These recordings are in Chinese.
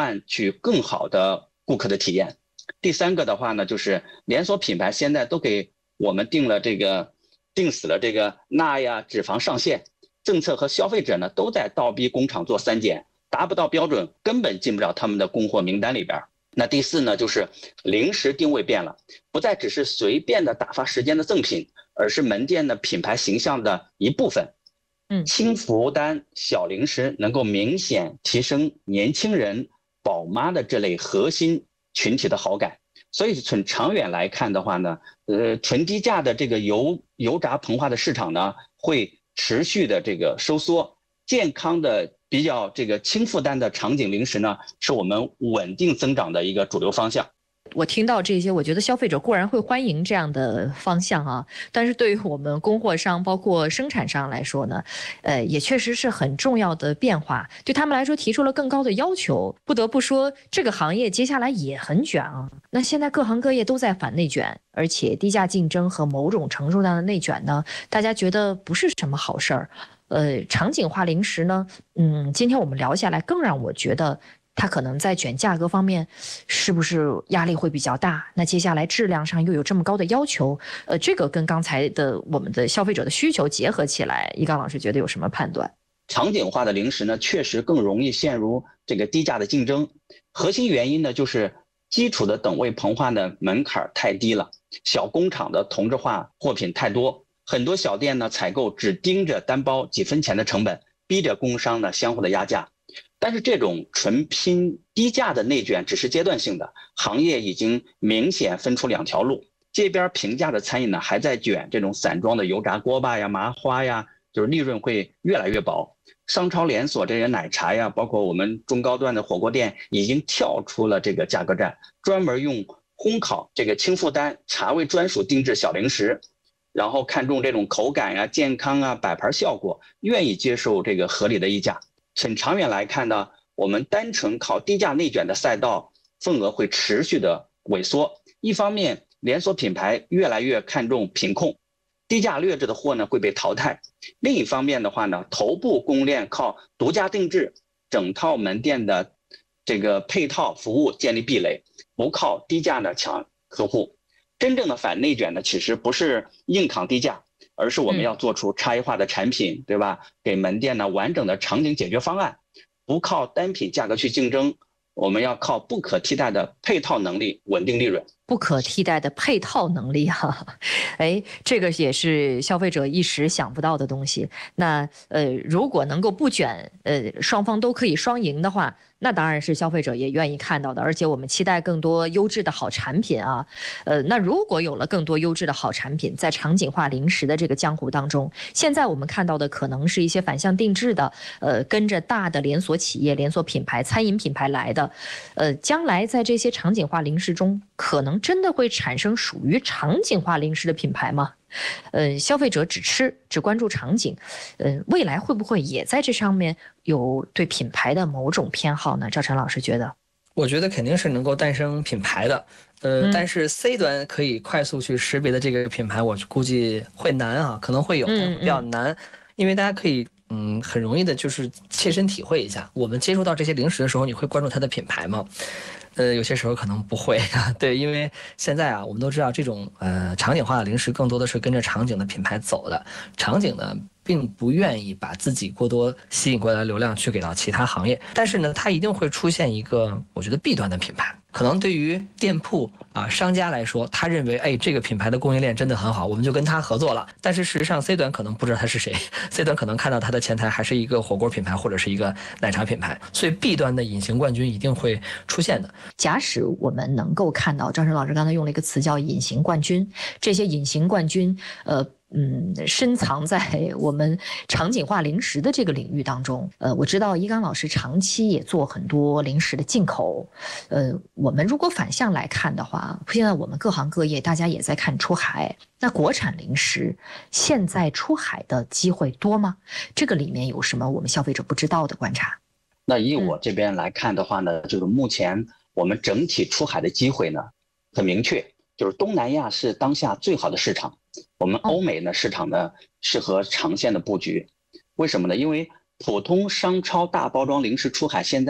办去更好的顾客的体验。第三个的话呢，就是连锁品牌现在都给我们定死了这个钠呀、脂肪上限政策，和消费者呢都在倒逼工厂做3检，达不到标准根本进不了他们的供货名单里边。那第4呢，就是零食定位变了，不再只是随便的打发时间的赠品，而是门店的品牌形象的一部分。轻负担小零食能够明显提升年轻人、宝妈的这类核心群体的好感。所以从长远来看的话呢，纯低价的这个油炸膨化的市场呢，会持续的这个收缩。健康的比较这个轻负担的场景零食呢，是我们稳定增长的一个主流方向。 我听到这些，我觉得消费者固然会欢迎这样的方向啊，但是对于我们供货商包括生产商来说呢，也确实是很重要的变化，对他们来说提出了更高的要求。不得不说，这个行业接下来也很卷啊。那现在各行各业都在反内卷，而且低价竞争和某种程度上的内卷呢，大家觉得不是什么好事儿。场景化零食呢，今天我们聊下来，更让我觉得它可能在卷价格方面是不是压力会比较大？那接下来质量上又有这么高的要求，这个跟刚才的我们的消费者的需求结合起来，一刚老师觉得有什么判断？ 场景化的零食呢，确实更容易陷入这个低价的竞争。核心原因呢，就是基础的等位膨化的门槛太低了，小工厂的同质化货品太多，很多小店呢采购只盯着单包几分钱的成本，逼着工商呢相互的压价。但是这种纯拼低价的内卷只是阶段性的，行业已经明显分出2条路。这边平价的餐饮呢还在卷这种散装的油炸锅巴呀、麻花呀，就是利润会越来越薄。商超连锁这些奶茶呀，包括我们中高端的火锅店，已经跳出了这个价格战，专门用烘烤这个轻负担茶味专属定制小零食，然后看重这种口感呀、健康啊、摆盘效果，愿意接受这个合理的溢价。很长远来看呢，我们单纯靠低价内卷的赛道份额会持续的萎缩。一方面，连锁品牌越来越看重品控，低价劣质的货呢会被淘汰。另一方面的话呢，头部供应链靠独家定制整套门店的这个配套服务建立壁垒，不靠低价的抢客户。真正的反内卷呢，其实不是硬扛低价，而是我们要做出差异化的产品，对吧？给门店呢完整的场景解决方案，不靠单品价格去竞争，我们要靠不可替代的配套能力稳定利润。 不可替代的配套能力哈，这个也是消费者一时想不到的东西。那如果能够不卷，双方都可以双赢的话，那当然是消费者也愿意看到的。而且我们期待更多优质的好产品啊。那如果有了更多优质的好产品，在场景化零食的这个江湖当中，现在我们看到的可能是一些反向定制的，跟着大的连锁企业、连锁品牌、餐饮品牌来的。将来在这些场景化零食中，可能真的会产生属于场景化零食的品牌吗？消费者只关注场景，未来会不会也在这上面有对品牌的某种偏好呢？赵晨老师觉得， 我觉得肯定是能够诞生品牌的，但是 C 端可以快速去识别的这个品牌，我估计会难啊，可能会有，但比较难，因为大家可以很容易的就是切身体会一下，我们接触到这些零食的时候，你会关注它的品牌吗？有些时候可能不会啊，对，因为现在啊，我们都知道这种场景化的零食更多的是跟着场景的品牌走的，场景呢并不愿意把自己过多吸引过来的流量去给到其他行业，但是呢，它一定会出现一个我觉得弊端的品牌，可能对于店铺啊商家来说，他认为这个品牌的供应链真的很好，我们就跟他合作了，但是事实上 C 端可能不知道他是谁，C 端可能看到他的前台还是一个火锅品牌或者是一个奶茶品牌，所以弊端的隐形冠军一定会出现的。 假使我们能够看到，赵晨老师刚才用了一个词叫隐形冠军，这些隐形冠军深藏在我们场景化零食的这个领域当中。我知道一刚老师长期也做很多零食的进口。我们如果反向来看的话，现在我们各行各业大家也在看出海，那国产零食现在出海的机会多吗？这个里面有什么我们消费者不知道的观察？ 那以我这边来看的话呢，就是目前我们整体出海的机会呢很明确，就是东南亚是当下最好的市场，我们欧美呢市场呢适合长线的布局。为什么呢？因为普通商超大包装零食出海现在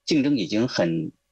竞争已经很